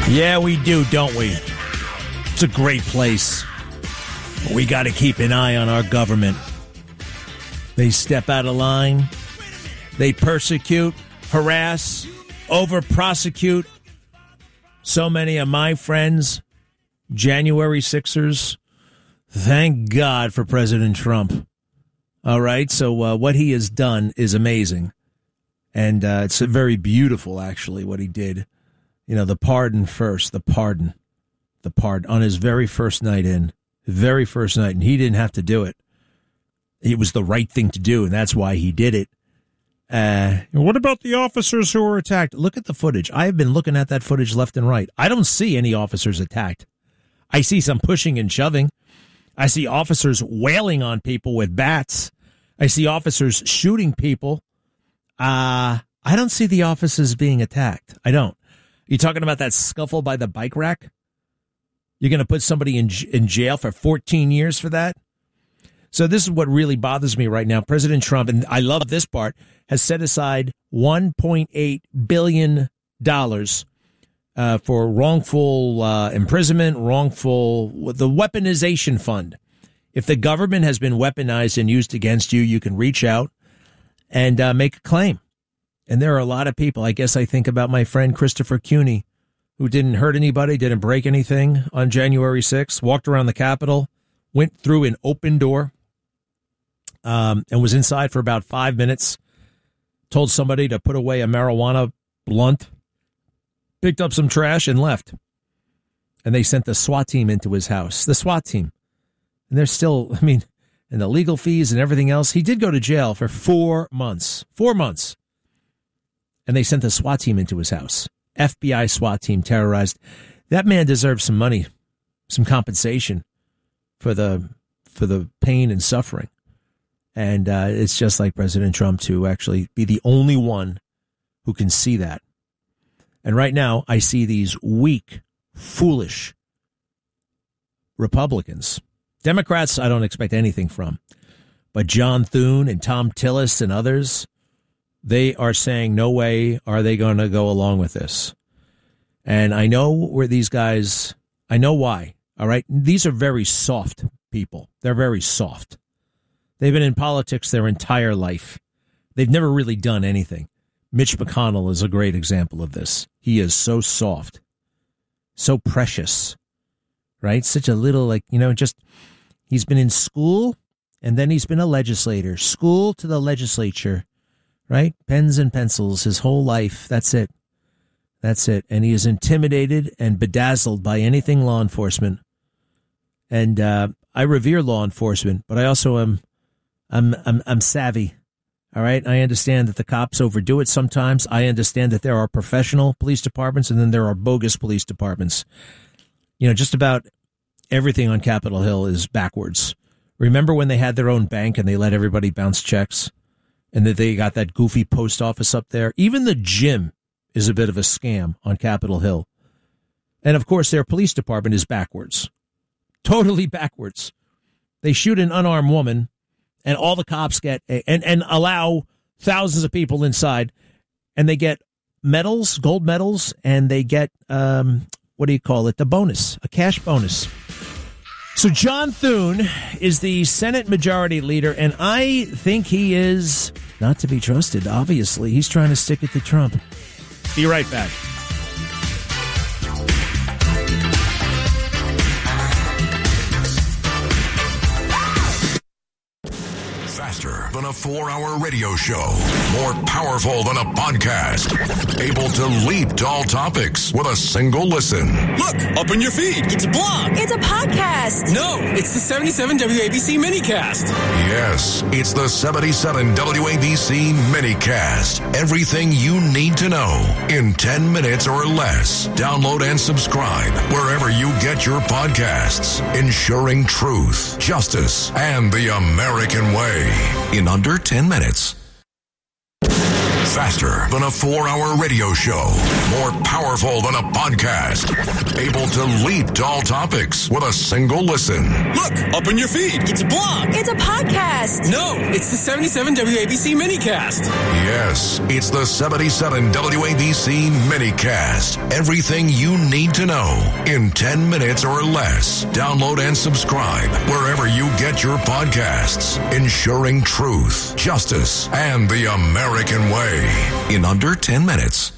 Yeah, we do, don't we? It's a great place. We got to keep an eye on our government. They step out of line. They persecute, harass, over-prosecute. So many of my friends, January 6ers, thank God for President Trump. All right, so what he has done is amazing. And it's very beautiful, actually, what he did. You know, the pardon first, the pardon on his very first night and he didn't have to do it. It was the right thing to do, and that's why he did it. What about the officers who were attacked? Look at the footage. I have been looking at that footage left and right. I don't see any officers attacked. I see some pushing and shoving. I see officers wailing on people with bats. I see officers shooting people. I don't see the officers being attacked. I don't. You talking about that scuffle by the bike rack? You're going to put somebody in jail for 14 years for that? So this is what really bothers me right now. President Trump, and I love this part, has set aside $1.8 billion for wrongful imprisonment, the weaponization fund. If the government has been weaponized and used against you, you can reach out and make a claim. And there are a lot of people. I guess I think about my friend Christopher Cuny, who didn't hurt anybody, didn't break anything on January 6th, walked around the Capitol, went through an open door, and was inside for about 5 minutes, told somebody to put away a marijuana blunt, picked up some trash, and left. And they sent the SWAT team into his house, the SWAT team. And they're still, and the legal fees and everything else. He did go to jail for 4 months. 4 months. And they sent the SWAT team into his house. FBI SWAT team terrorized. That man deserves some money, some compensation for the pain and suffering. And it's just like President Trump to actually be the only one who can see that. And right now, I see these weak, foolish Republicans. Democrats, I don't expect anything from. But John Thune and Tom Tillis and others, they are saying no way are they going to go along with this. And I know where these guys, I know why. All right. These are very soft people. They're very soft. They've been in politics their entire life. They've never really done anything. Mitch McConnell is a great example of this. He is so soft, so precious, right? Such a little, he's been in school and then he's been a legislator, school to the legislature, right? Pens and pencils his whole life. That's it. That's it. And he is intimidated and bedazzled by anything law enforcement. And I revere law enforcement, but I also I'm savvy. All right. I understand that the cops overdo it sometimes. I understand that there are professional police departments and then there are bogus police departments. Just about everything on Capitol Hill is backwards. Remember when they had their own bank and they let everybody bounce checks and that they got that goofy post office up there? Even the gym is a bit of a scam on Capitol Hill. And of course, their police department is backwards. Totally backwards. They shoot an unarmed woman and all the cops get and allow thousands of people inside and they get medals, gold medals, and they get, the bonus, a cash bonus. So John Thune is the Senate Majority Leader, and I think he is not to be trusted, obviously. He's trying to stick it to Trump. Be right back. Faster than a 4-hour radio show. More powerful than a podcast. Able to leap to all topics with a single listen. Look, up in your feed. It's a blog. It's a podcast. No, it's the 77 WABC minicast. Yes, it's the 77 WABC minicast. Everything you need to know in 10 minutes or less. Download and subscribe wherever you get your podcasts. Ensuring truth, justice, and the American way in under 10 minutes. Faster than a 4-hour radio show. More powerful than a podcast. Able to leap to all topics with a single listen. Look, up in your feed. It's a blog. It's a podcast. No, it's the 77 WABC Minicast. Yes, it's the 77 WABC Minicast. Everything you need to know in 10 minutes or less. Download and subscribe wherever you get your podcasts. Ensuring truth, justice, and the American way in under 10 minutes.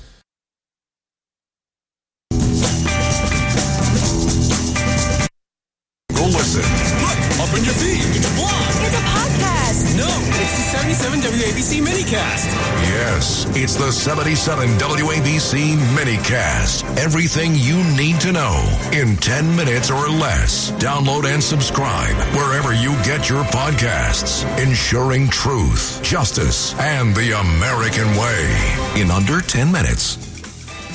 Go listen. Look, up in your feed. It's a blog. It's a podcast. No, it's the 77 WABC Minicast. Yes, it's the 77 WABC Minicast. Everything you need to know in 10 minutes or less. Download and subscribe wherever you get your podcasts. Ensuring truth, justice, and the American way in under 10 minutes.